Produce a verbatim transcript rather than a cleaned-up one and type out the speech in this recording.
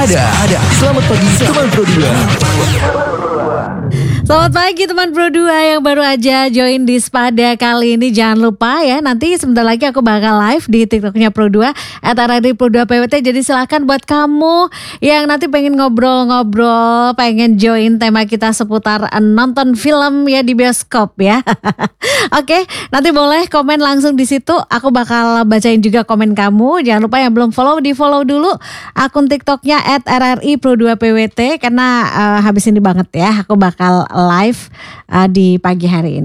Waspada. Selamat pagi teman Pro dua. Selamat pagi teman Pro dua yang baru aja join di Spada kali ini. Jangan lupa ya, nanti sebentar lagi aku bakal live di TikToknya Pro dua at R R I Pro dua P W T. Jadi silakan buat kamu yang nanti pengen ngobrol-ngobrol, pengen join tema kita seputar nonton film ya di bioskop ya. Oke, nanti boleh komen langsung di situ. Aku bakal bacain juga komen kamu. Jangan lupa yang belum follow, di follow dulu akun TikToknya at R R I Pro dua P W T karena uh, habis ini banget ya. Aku bakal live uh, di pagi hari ini.